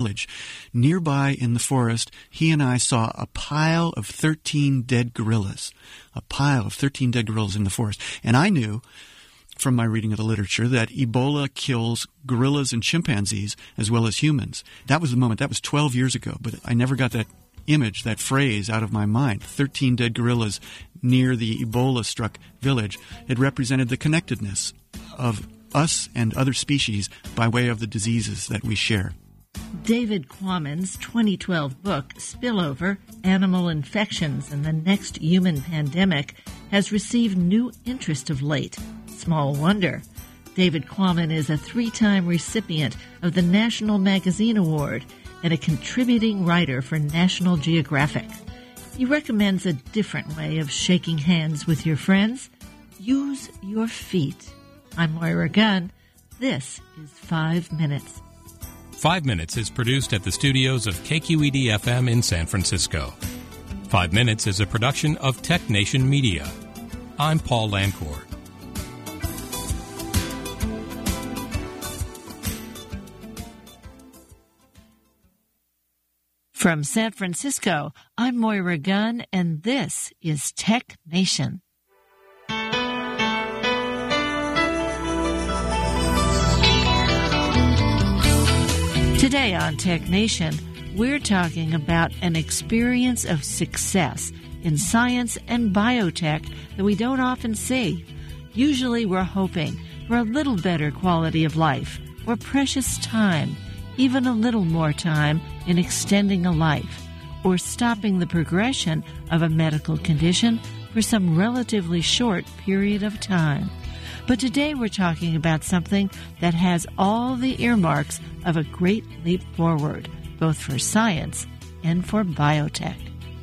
village. Nearby in the forest, he and I saw a pile of 13 dead gorillas. A pile of 13 dead gorillas in the forest. And I knew from my reading of the literature that Ebola kills gorillas and chimpanzees as well as humans. That was the moment. That was 12 years ago, but I never got that image, that phrase out of my mind. 13 dead gorillas near the Ebola-struck village. It represented the connectedness of us and other species by way of the diseases that we share. David Quammen's 2012 book, Spillover, Animal Infections and the Next Human Pandemic, has received new interest of late. Small wonder. David Quammen is a 3-time recipient of the National Magazine Award and a contributing writer for National Geographic. He recommends a different way of shaking hands with your friends. Use your feet. I'm Moira Gunn. This is 5 Minutes. 5 Minutes is produced at the studios of KQED-FM in San Francisco. 5 Minutes is a production of Tech Nation Media. I'm Paul Lancourt. From San Francisco, I'm Moira Gunn, and this is Tech Nation. Today on Tech Nation, we're talking about an experience of success in science and biotech that we don't often see. Usually we're hoping for a little better quality of life or precious time, even a little more time in extending a life, or stopping the progression of a medical condition for some relatively short period of time. But today we're talking about something that has all the earmarks of a great leap forward, both for science and for biotech.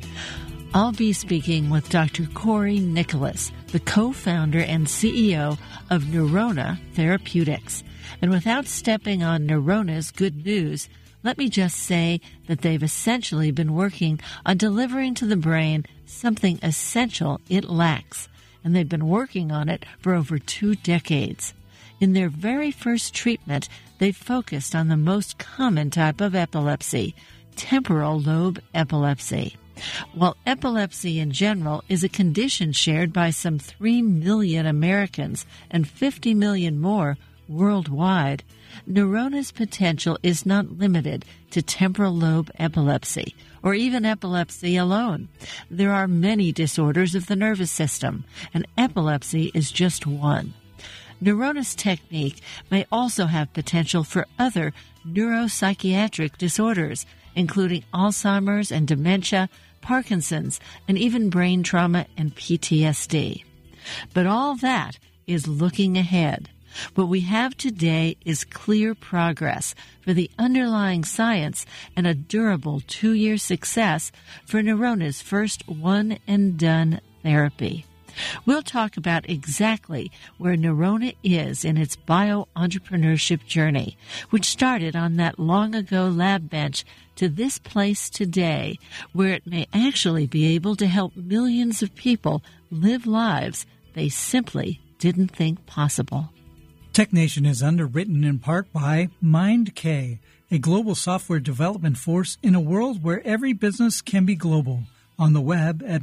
I'll be speaking with Dr. Corey Nicholas, the co-founder and CEO of Neurona Therapeutics. And without stepping on Neurona's good news, let me just say that they've essentially been working on delivering to the brain something essential it lacks, and they've been working on it for over 2 decades. In their very first treatment, they focused on the most common type of epilepsy, temporal lobe epilepsy. While epilepsy in general is a condition shared by some 3 million Americans and 50 million more worldwide, Neurona's potential is not limited to temporal lobe epilepsy or even epilepsy alone. There are many disorders of the nervous system, and epilepsy is just one. Neurona's technique may also have potential for other neuropsychiatric disorders, including Alzheimer's and dementia, Parkinson's, and even brain trauma and PTSD. But all that is looking ahead. What we have today is clear progress for the underlying science and a durable 2-year success for Neurona's first one-and-done therapy. We'll talk about exactly where Neurona is in its bio-entrepreneurship journey, which started on that long-ago lab bench to this place today, where it may actually be able to help millions of people live lives they simply didn't think possible. Tech Nation is underwritten in part by MindK, a global software development force in a world where every business can be global. On the web at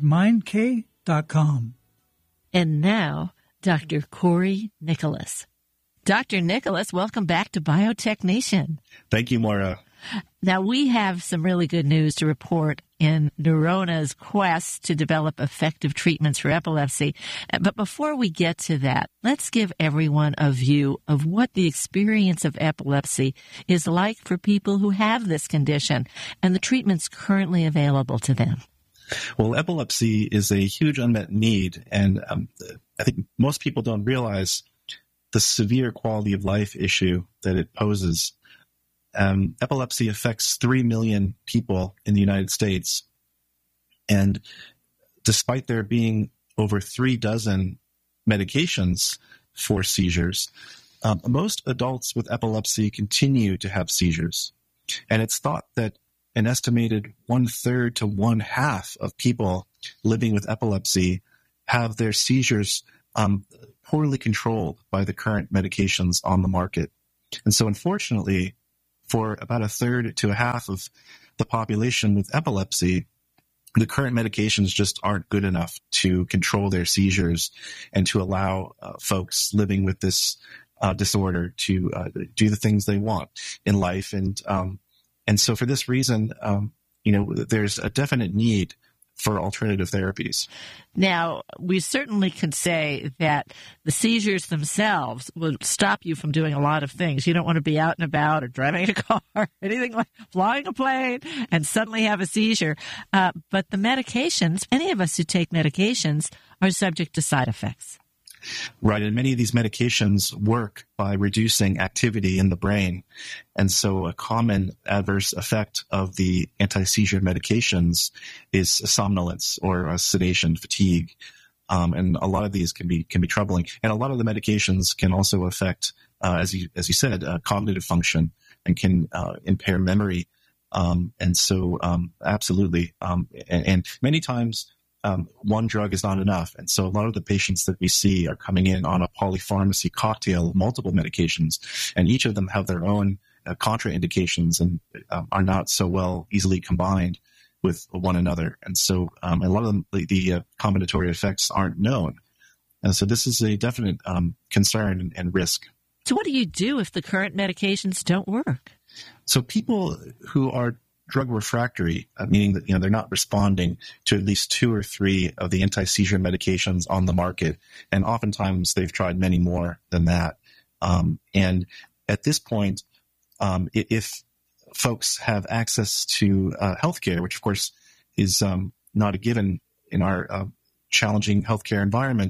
mindk.com. And now, Dr. Corey Nicholas. Dr. Nicholas, welcome back to Biotech Nation. Thank you, Maura. Now, we have some really good news to report in Neurona's quest to develop effective treatments for epilepsy. But before we get to that, let's give everyone a view of what the experience of epilepsy is like for people who have this condition and the treatments currently available to them. Well, epilepsy is a huge unmet need, and I think most people don't realize the severe quality of life issue that it poses. Epilepsy affects 3 million people in the United States, and despite there being over 3 dozen medications for seizures, most adults with epilepsy continue to have seizures. And it's thought that an estimated 1/3 to 1/2 of people living with epilepsy have their seizures poorly controlled by the current medications on the market. And so unfortunately, for about a third to a half of the population with epilepsy, the current medications just aren't good enough to control their seizures and to allow folks living with this disorder to do the things they want in life. And so for this reason, there's a definite need for alternative therapies. Now, we certainly can say that the seizures themselves will stop you from doing a lot of things. You don't want to be out and about or driving a car, or anything like flying a plane and suddenly have a seizure. But the medications, any of us who take medications are subject to side effects. Right, and many of these medications work by reducing activity in the brain. And so a common adverse effect of the anti-seizure medications is somnolence or sedation, fatigue. And a lot of these can be troubling. And a lot of the medications can also affect, as you said, cognitive function and can impair memory. And so absolutely. And many times, one drug is not enough. And so a lot of the patients that we see are coming in on a polypharmacy cocktail of multiple medications, and each of them have their own contraindications and are not so well easily combined with one another. And so a lot of them, the combinatory effects aren't known. And so this is a definite concern and risk. So what do you do if the current medications don't work? So people who are drug refractory, meaning that they're not responding to at least 2 or 3 of the anti-seizure medications on the market, and oftentimes they've tried many more than that. And at this point, if folks have access to healthcare, which of course is not a given in our challenging healthcare environment,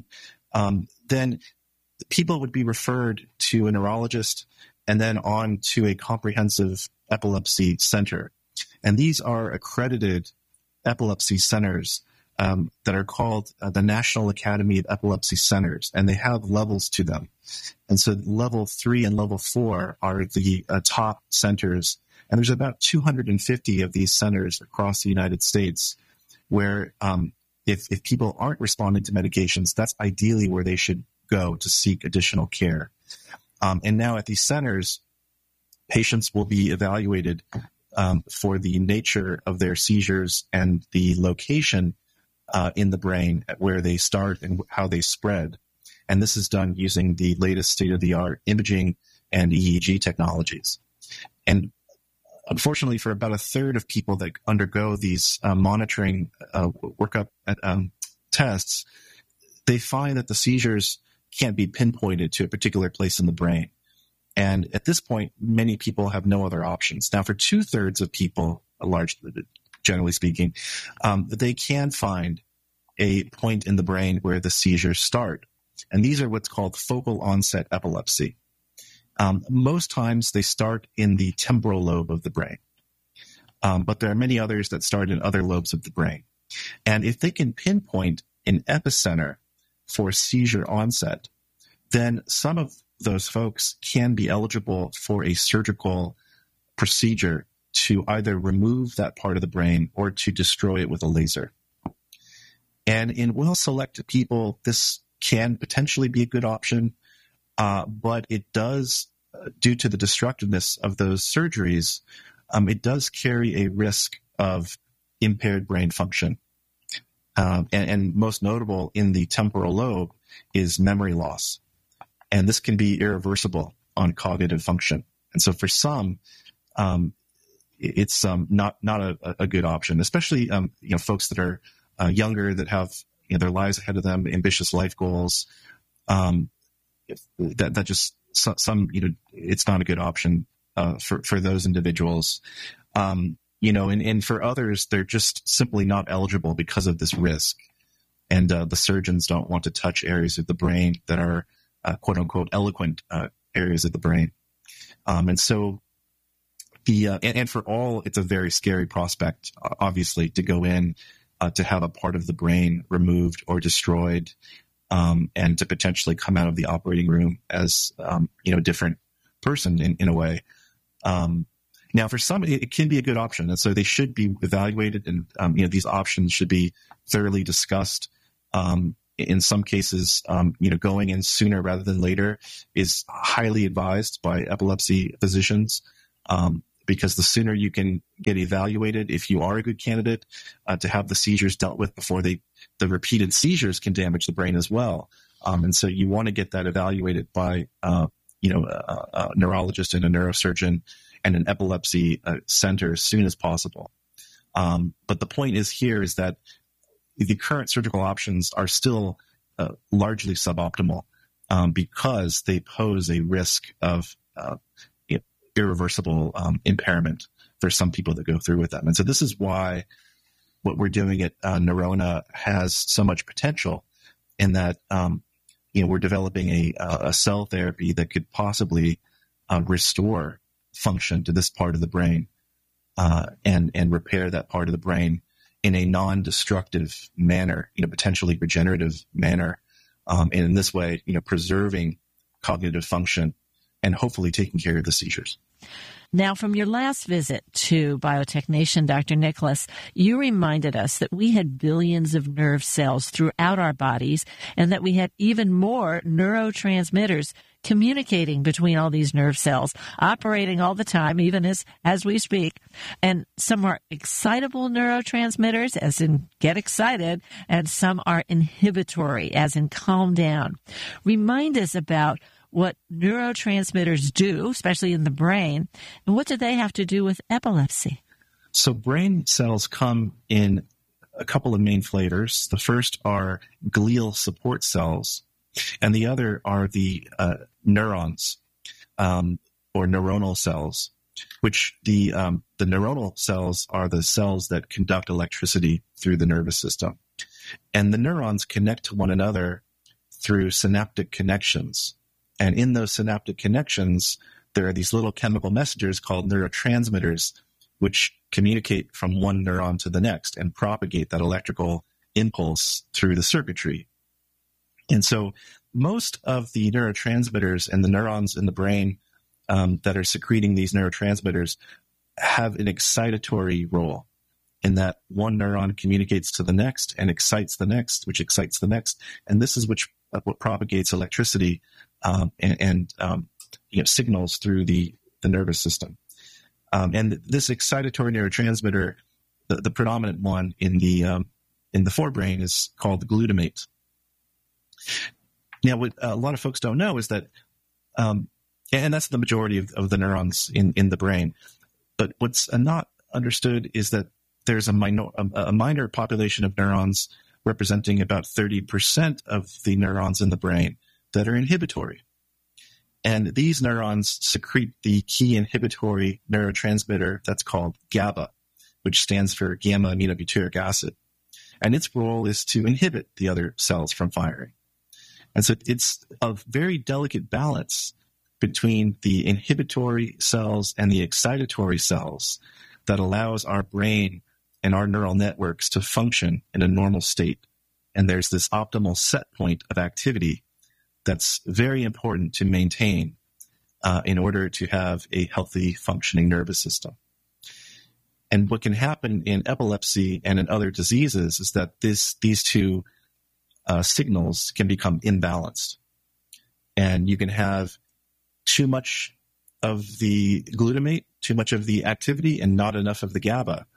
then people would be referred to a neurologist and then on to a comprehensive epilepsy center. And these are accredited epilepsy centers that are called the National Academy of Epilepsy Centers, and they have levels to them. And so level 3 and level 4 are the top centers, and there's about 250 of these centers across the United States where if people aren't responding to medications, that's ideally where they should go to seek additional care. And now at these centers, patients will be evaluated for the nature of their seizures and the location in the brain at where they start and how they spread. And this is done using the latest state-of-the-art imaging and EEG technologies. And unfortunately, for about a third of people that undergo these monitoring workup tests, they find that the seizures can't be pinpointed to a particular place in the brain. And at this point, many people have no other options. Now, for 2/3 of people, generally speaking, they can find a point in the brain where the seizures start. And these are what's called focal onset epilepsy. Most times they start in the temporal lobe of the brain. But there are many others that start in other lobes of the brain. And if they can pinpoint an epicenter for seizure onset, then some of those folks can be eligible for a surgical procedure to either remove that part of the brain or to destroy it with a laser. And in well-selected people, this can potentially be a good option, but it does, due to the destructiveness of those surgeries, it does carry a risk of impaired brain function. And most notable in the temporal lobe is memory loss. And this can be irreversible on cognitive function. And so for some, it's not a good option, especially folks that are younger, that have their lives ahead of them, ambitious life goals. That just it's not a good option for those individuals. And for others, they're just simply not eligible because of this risk. And the surgeons don't want to touch areas of the brain that are quote unquote eloquent areas of the brain. And so and for all, it's a very scary prospect, obviously, to go in to have a part of the brain removed or destroyed, and to potentially come out of the operating room as a different person in a way. Now, for some, it can be a good option, and so they should be evaluated, and these options should be thoroughly discussed. In some cases, going in sooner rather than later is highly advised by epilepsy physicians. because the sooner you can get evaluated, if you are a good candidate, to have the seizures dealt with before the repeated seizures can damage the brain as well. And so you want to get that evaluated by, a neurologist and a neurosurgeon and an epilepsy center as soon as possible. But the point is that the current surgical options are still largely suboptimal because they pose a risk of irreversible impairment for some people that go through with them. And so this is why what we're doing at Neurona has so much potential in that we're developing a cell therapy that could possibly restore function to this part of the brain and repair that part of the brain in a non-destructive manner, potentially regenerative manner, and in this way, preserving cognitive function and hopefully taking care of the seizures. Now, from your last visit to Biotechnician, Dr. Nicholas, you reminded us that we had billions of nerve cells throughout our bodies and that we had even more neurotransmitters communicating between all these nerve cells, operating all the time, even as we speak. And some are excitable neurotransmitters, as in get excited, and some are inhibitory, as in calm down. Remind us about what neurotransmitters do, especially in the brain, and what do they have to do with epilepsy? So brain cells come in a couple of main flavors. The first are glial support cells, and the other are the neurons or neuronal cells, which the neuronal cells are the cells that conduct electricity through the nervous system. And the neurons connect to one another through synaptic connections. And in those synaptic connections, there are these little chemical messengers called neurotransmitters, which communicate from one neuron to the next and propagate that electrical impulse through the circuitry. And so most of the neurotransmitters and the neurons in the brain that are secreting these neurotransmitters have an excitatory role in that one neuron communicates to the next and excites the next, which excites the next. And this is what propagates electricity and signals through the nervous system. And this excitatory neurotransmitter, the predominant one in the forebrain, is called the glutamate. Now, what a lot of folks don't know is that, and that's the majority of the neurons in the brain. But what's not understood is that there's a minor population of neurons representing about 30% of the neurons in the brain that are inhibitory. And these neurons secrete the key inhibitory neurotransmitter that's called GABA, which stands for gamma-aminobutyric acid. And its role is to inhibit the other cells from firing. And so it's a very delicate balance between the inhibitory cells and the excitatory cells that allows our brain and our neural networks to function in a normal state. And there's this optimal set point of activity that's very important to maintain in order to have a healthy functioning nervous system. And what can happen in epilepsy and in other diseases is that these two signals can become imbalanced. And you can have too much of the glutamate, too much of the activity, and not enough of the GABA,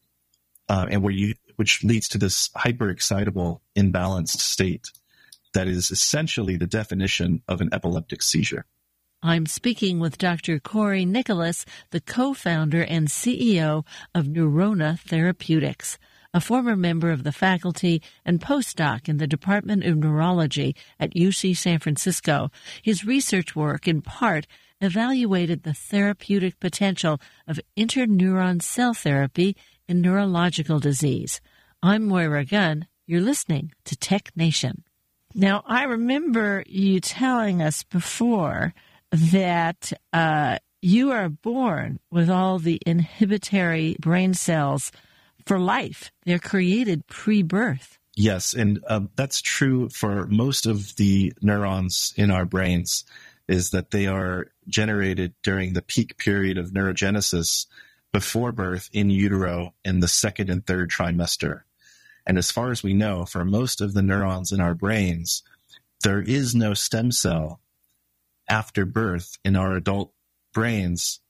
which leads to this hyperexcitable, imbalanced state that is essentially the definition of an epileptic seizure. I'm speaking with Dr. Corey Nicholas, the co-founder and CEO of Neurona Therapeutics, a former member of the faculty and postdoc in the Department of Neurology at UC San Francisco. His research work, in part, evaluated the therapeutic potential of interneuron cell therapy in neurological disease. I'm Moira Gunn. You're listening to Tech Nation. Now, I remember you telling us before that you are born with all the inhibitory brain cells for life. They're created pre-birth. Yes, and that's true for most of the neurons in our brains, is that they are generated during the peak period of neurogenesis before birth in utero in the second and third trimester. And as far as we know, for most of the neurons in our brains, there is no stem cell after birth in our adult brains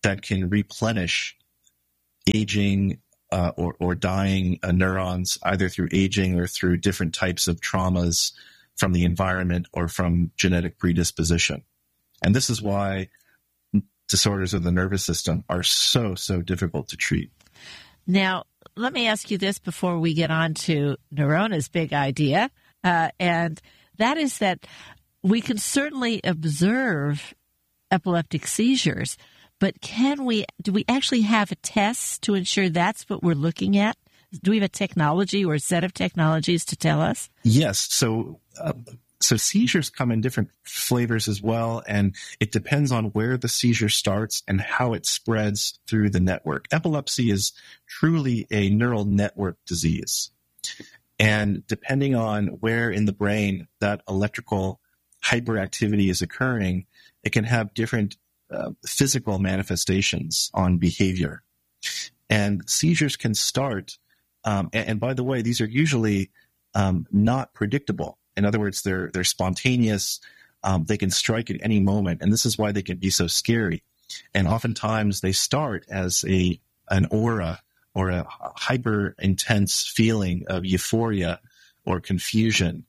that can replenish aging or dying neurons, either through aging or through different types of traumas from the environment or from genetic predisposition. And this is why disorders of the nervous system are so difficult to treat. Now, let me ask you this before we get on to Norona's big idea, and that is that we can certainly observe epileptic seizures, but do we actually have a test to ensure that's what we're looking at? Do we have a technology or a set of technologies to tell us? Yes. So seizures come in different flavors as well, and it depends on where the seizure starts and how it spreads through the network. Epilepsy is truly a neural network disease. And depending on where in the brain that electrical hyperactivity is occurring, it can have different physical manifestations on behavior. And seizures can start, and by the way, these are usually not predictable. In other words, they're spontaneous. They can strike at any moment, and this is why they can be so scary. And oftentimes they start as an aura or a hyper intense feeling of euphoria or confusion,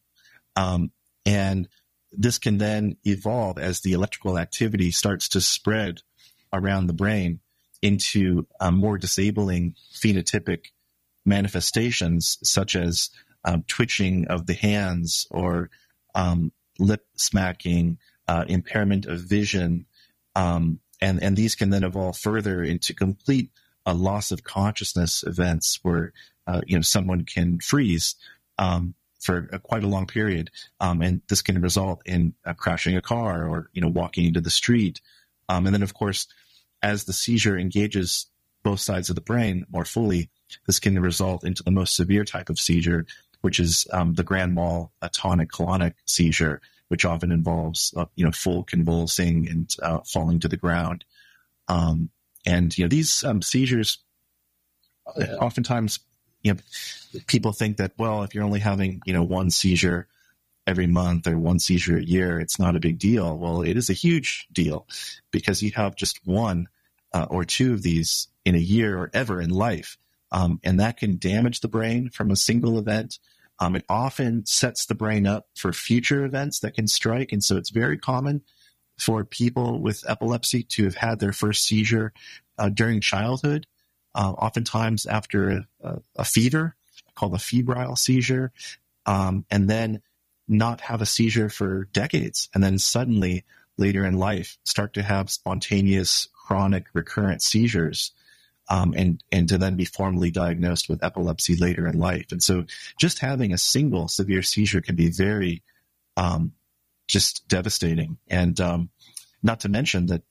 and this can then evolve as the electrical activity starts to spread around the brain into more disabling phenotypic manifestations, such as twitching of the hands or lip smacking, impairment of vision. And these can then evolve further into complete loss of consciousness events where, someone can freeze for quite a long period. And this can result in crashing a car or, walking into the street. And then, of course, as the seizure engages both sides of the brain more fully, this can result into the most severe type of seizure, which is the grand mal tonic-clonic seizure, which often involves, full convulsing and falling to the ground. These seizures, oftentimes, people think that, well, if you're only having, one seizure every month or one seizure a year, it's not a big deal. Well, it is a huge deal because you have just one or two of these in a year or ever in life. And that can damage the brain from a single event. It often sets the brain up for future events that can strike. And so it's very common for people with epilepsy to have had their first seizure during childhood, oftentimes after a fever called a febrile seizure, and then not have a seizure for decades. And then suddenly later in life start to have spontaneous chronic recurrent seizures. And to then be formally diagnosed with epilepsy later in life. And so just having a single severe seizure can be very just devastating. And not to mention that,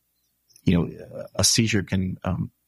a seizure can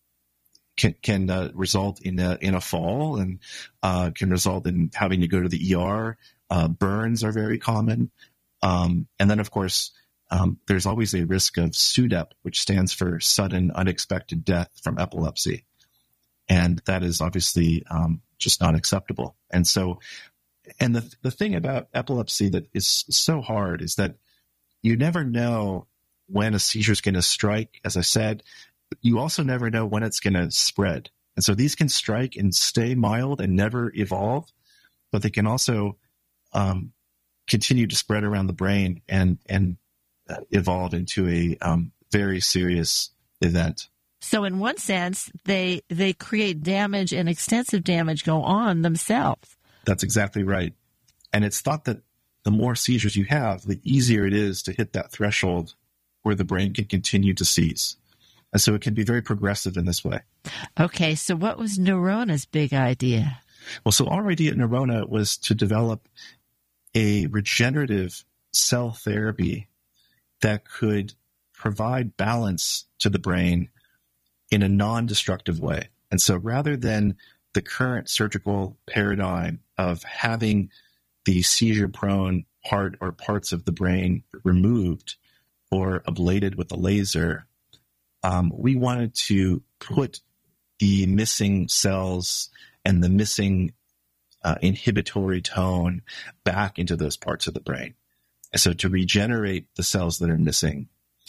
result in a fall and can result in having to go to the ER. Burns are very common. And then, of course, there's always a risk of SUDEP, which stands for sudden unexpected death from epilepsy. And that is obviously just not acceptable. And so, and the thing about epilepsy that is so hard is that you never know when a seizure is going to strike. As I said, you also never know when it's going to spread. And so these can strike and stay mild and never evolve, but they can also continue to spread around the brain and evolve into a very serious event. So in one sense, they create damage, and extensive damage go on themselves. That's exactly right. And it's thought that the more seizures you have, the easier it is to hit that threshold where the brain can continue to seize. And so it can be very progressive in this way. Okay, so what was Norona's big idea? Well, so our idea at Norona was to develop a regenerative cell therapy that could provide balance to the brain in a non-destructive way. And so rather than the current surgical paradigm of having the seizure-prone part or parts of the brain removed or ablated with a laser, we wanted to put the missing cells and the missing inhibitory tone back into those parts of the brain. And so to regenerate the cells that are missing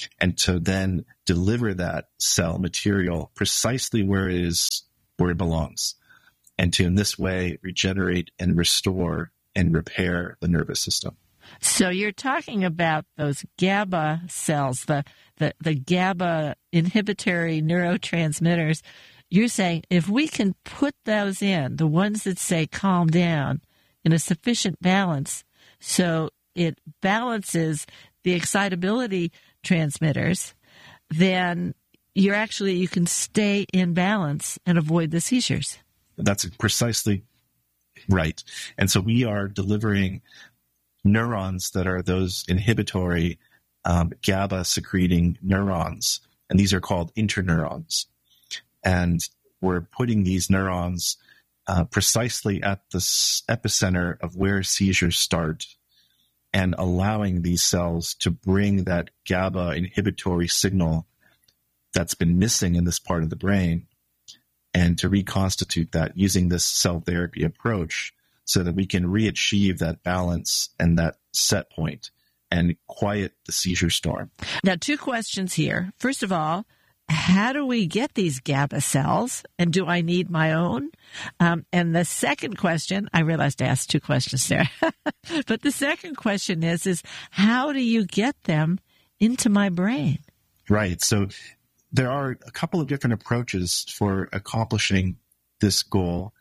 and to then deliver that cell material precisely where it belongs, and to in this way regenerate and restore and repair the nervous system. So you're talking about those GABA cells, the GABA inhibitory neurotransmitters. You're saying if we can put those in, the ones that say calm down, in a sufficient balance, so it balances the excitability transmitters, then you can stay in balance and avoid the seizures. That's precisely right. And so we are delivering neurons that are those inhibitory GABA secreting neurons, and these are called interneurons. And we're putting these neurons precisely at the epicenter of where seizures start, and allowing these cells to bring that GABA inhibitory signal that's been missing in this part of the brain, and to reconstitute that using this cell therapy approach so that we can re-achieve that balance and that set point and quiet the seizure storm. Now, 2 questions here. First of all, how do we get these GABA cells, and do I need my own? And the second question, I realized I asked 2 questions there, but the second question is how do you get them into my brain? Right. So there are a couple of different approaches for accomplishing this goal.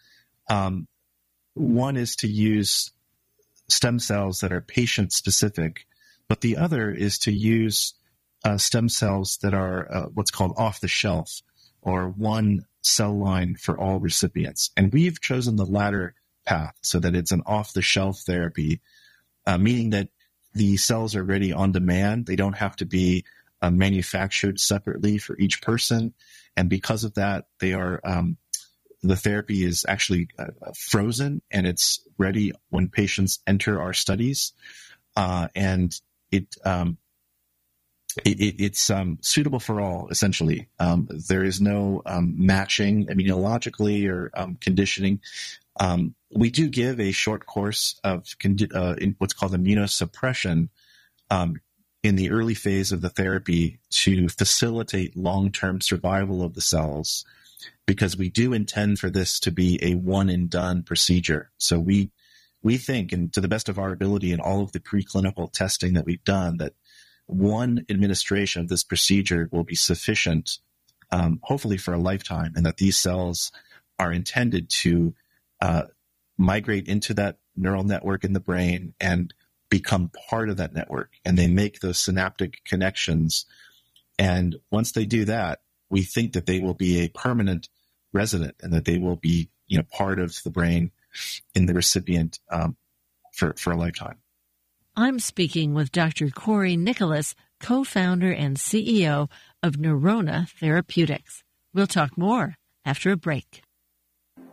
One is to use stem cells that are patient-specific, but the other is to use stem cells that are what's called off-the-shelf, or one cell line for all recipients. And we've chosen the latter path so that it's an off-the-shelf therapy, meaning that the cells are ready on demand. They don't have to be manufactured separately for each person. And because of that, they are the therapy is actually frozen, and it's ready when patients enter our studies. And it's suitable for all, essentially. There is no matching immunologically or conditioning. We do give a short course of in what's called immunosuppression in the early phase of the therapy to facilitate long-term survival of the cells, because we do intend for this to be a one-and-done procedure. So we think, and to the best of our ability in all of the preclinical testing that we've done, that one administration of this procedure will be sufficient, hopefully for a lifetime, and that these cells are intended to migrate into that neural network in the brain and become part of that network, and they make those synaptic connections. And once they do that, we think that they will be a permanent resident, and that they will be, part of the brain in the recipient for a lifetime. I'm speaking with Dr. Corey Nicholas, co-founder and CEO of Neurona Therapeutics. We'll talk more after a break.